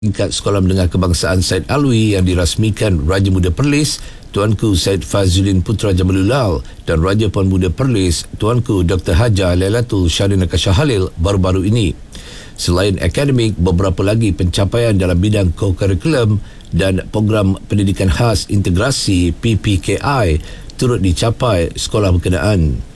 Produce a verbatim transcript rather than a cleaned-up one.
tingkat Sekolah Menengah Kebangsaan Syed Alwi yang dirasmikan Raja Muda Perlis Tuanku Syed Fazlin Putra Jamalulal dan Raja Puan Muda Perlis Tuanku Doktor Haja Lailatul Syarina Kasha Halil baru-baru ini. Selain akademik, beberapa lagi pencapaian dalam bidang co-curriculum dan program pendidikan khas integrasi P P K I turut dicapai sekolah berkenaan.